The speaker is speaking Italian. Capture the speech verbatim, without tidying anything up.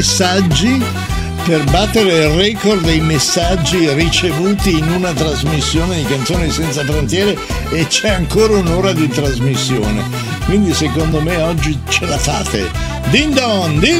messaggi per battere il record dei messaggi ricevuti in una trasmissione di Canzoni Senza Frontiere, e c'è ancora un'ora di trasmissione, quindi secondo me oggi ce la fate. Din don, din